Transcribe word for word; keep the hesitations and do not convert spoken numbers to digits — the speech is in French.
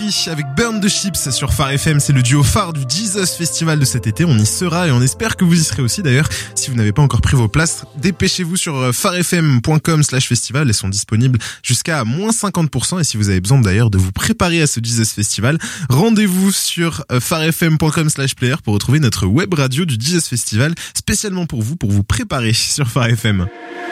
Avec Burn the Chips sur Phare F M, c'est le duo phare du Jesus Festival de cet été. On y sera et on espère que vous y serez aussi. D'ailleurs, si vous n'avez pas encore pris vos places, dépêchez-vous sur pharefm point com slash festival. Elles sont disponibles jusqu'à moins cinquante pour cent. Et si vous avez besoin d'ailleurs de vous préparer à ce Jesus Festival, rendez-vous sur pharefm point com slash player pour retrouver notre web radio du Jesus Festival spécialement pour vous, pour vous préparer sur Phare F M.